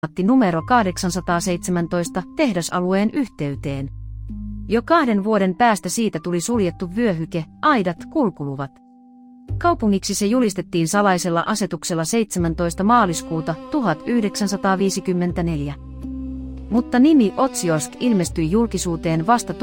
numero 817 tehdasalueen yhteyteen. Jo 2 vuoden päästä siitä tuli suljettu vyöhyke, aidat, kulkuluvat. Kaupungiksi se julistettiin salaisella asetuksella 17. maaliskuuta 1954. Mutta nimi Otsiorsk ilmestyi julkisuuteen vasta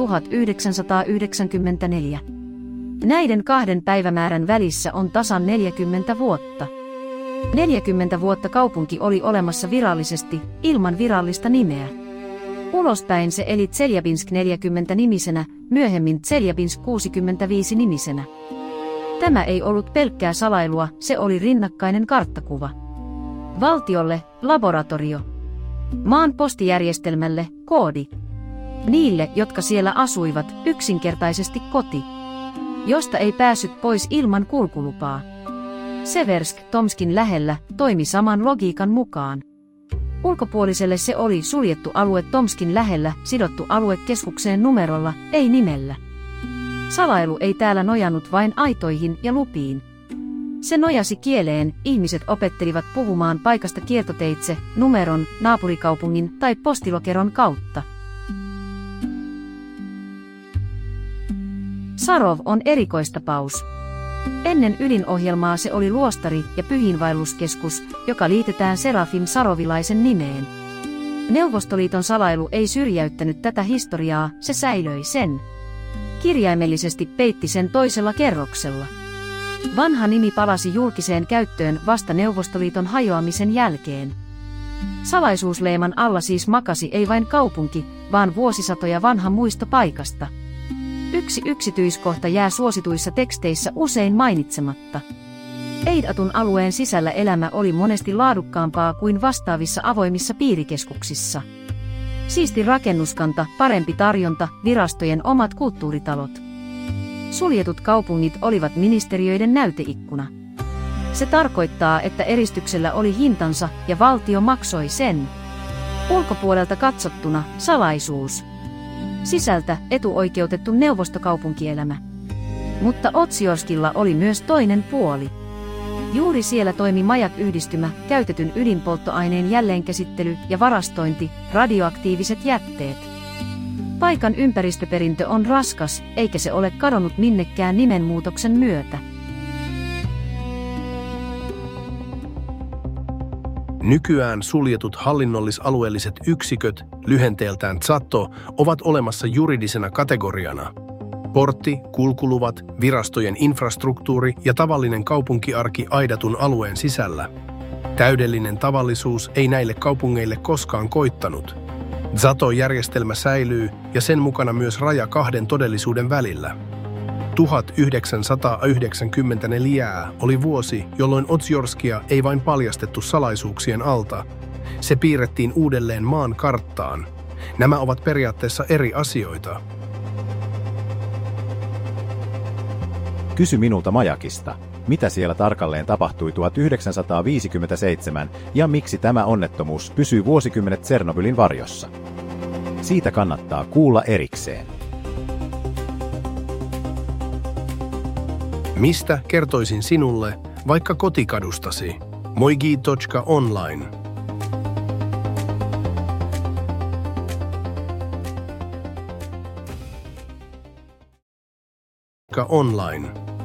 1994. Näiden 2 päivämäärän välissä on tasan 40 vuotta. 40 vuotta kaupunki oli olemassa virallisesti, ilman virallista nimeä. Ulospäin se eli Tseljabinsk 40-nimisenä, myöhemmin Tseljabinsk 65-nimisenä. Tämä ei ollut pelkkää salailua, se oli rinnakkainen karttakuva. Valtiolle, laboratorio. Maan postijärjestelmälle, koodi. Niille, jotka siellä asuivat, yksinkertaisesti koti. Josta ei päässyt pois ilman kulkulupaa. Seversk, Tomskin lähellä, toimi saman logiikan mukaan. Ulkopuoliselle se oli suljettu alue Tomskin lähellä, sidottu aluekeskukseen numerolla, ei nimellä. Salailu ei täällä nojannut vain aitoihin ja lupiin. Se nojasi kieleen, ihmiset opettelivat puhumaan paikasta kiertoteitse, numeron, naapurikaupungin tai postilokeron kautta. Sarov on erikoistapaus. Ennen ydinohjelmaa se oli luostari ja pyhiinvaelluskeskus, joka liitetään Serafim Sarovilaisen nimeen. Neuvostoliiton salailu ei syrjäyttänyt tätä historiaa, se säilöi sen. Kirjaimellisesti peitti sen toisella kerroksella. Vanha nimi palasi julkiseen käyttöön vasta Neuvostoliiton hajoamisen jälkeen. Salaisuusleeman alla siis makasi ei vain kaupunki, vaan vuosisatoja vanha muisto paikasta. Yksi yksityiskohta jää suosituissa teksteissä usein mainitsematta. Eidatun alueen sisällä elämä oli monesti laadukkaampaa kuin vastaavissa avoimissa piirikeskuksissa. Siisti rakennuskanta, parempi tarjonta, virastojen omat kulttuuritalot. Suljetut kaupungit olivat ministeriöiden näyteikkuna. Se tarkoittaa, että eristyksellä oli hintansa ja valtio maksoi sen. Ulkopuolelta katsottuna salaisuus. Sisältä etuoikeutettu neuvostokaupunkielämä. Mutta Otsiorskilla oli myös toinen puoli. Juuri siellä toimi Majak-yhdistymä, käytetyn ydinpolttoaineen jälleenkäsittely ja varastointi, radioaktiiviset jätteet. Paikan ympäristöperintö on raskas, eikä se ole kadonnut minnekään nimenmuutoksen myötä. Nykyään suljetut hallinnollis-alueelliset yksiköt, lyhenteeltään ZATO, ovat olemassa juridisena kategoriana. Portti, kulkuluvat, virastojen infrastruktuuri ja tavallinen kaupunkiarki aidatun alueen sisällä. Täydellinen tavallisuus ei näille kaupungeille koskaan koittanut. ZATO-järjestelmä säilyy ja sen mukana myös raja 2 todellisuuden välillä. 1994 oli vuosi, jolloin Otsiorskia ei vain paljastettu salaisuuksien alta. Se piirrettiin uudelleen maan karttaan. Nämä ovat periaatteessa eri asioita. Kysy minulta Majakista. Mitä siellä tarkalleen tapahtui 1957 ja miksi tämä onnettomuus pysyy vuosikymmenet Tsernobylin varjossa? Siitä kannattaa kuulla erikseen. Mistä kertoisin sinulle, vaikka kotikadustasi? Moigi.online. Online.